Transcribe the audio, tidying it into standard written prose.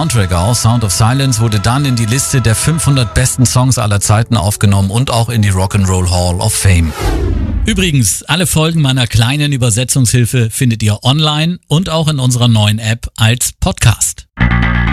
Soundtrack auch. Sound of Silence wurde dann in die Liste der 500 besten Songs aller Zeiten aufgenommen und auch in die Rock'n'Roll Hall of Fame. Übrigens, alle Folgen meiner kleinen Übersetzungshilfe findet ihr online und auch in unserer neuen App als Podcast.